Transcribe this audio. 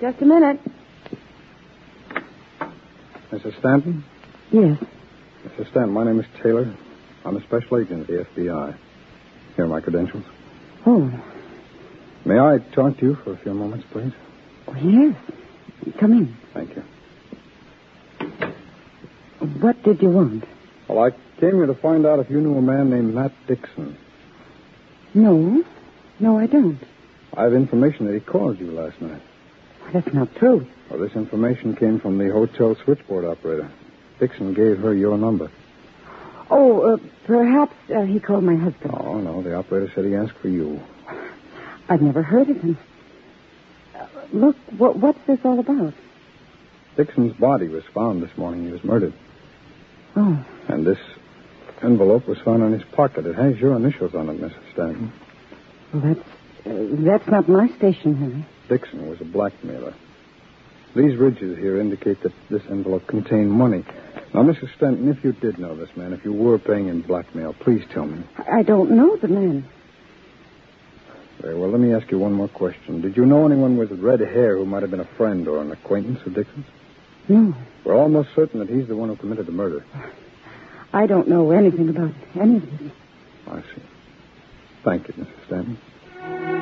Just a minute. Mrs. Stanton? Yes. Mrs. Stanton, my name is Taylor. I'm a special agent of the FBI. Here are my credentials. Oh. May I talk to you for a few moments, please? Oh, yes. Come in. Thank you. What did you want? Well, I came here to find out if you knew a man named Matt Dixon. No. No, I don't. I have information that he called you last night. That's not true. Well, this information came from the hotel switchboard operator. Dixon gave her your number. Oh, perhaps he called my husband. Oh, no. The operator said he asked for you. I've never heard of him. Look, what's this all about? Dixon's body was found this morning. He was murdered. Oh. And this envelope was found in his pocket. It has your initials on it, Mrs. Stanton. Well, that's not my station, Henry. Dixon was a blackmailer. These ridges here indicate that this envelope contained money. Now, Mrs. Stanton, if you did know this man, if you were paying him blackmail, please tell me. I don't know the man. Very well, let me ask you one more question. Did you know anyone with red hair who might have been a friend or an acquaintance of Dixon's? No. We're almost certain that he's the one who committed the murder. I don't know anything about any of this. I see. Thank you, Mrs. Stanton.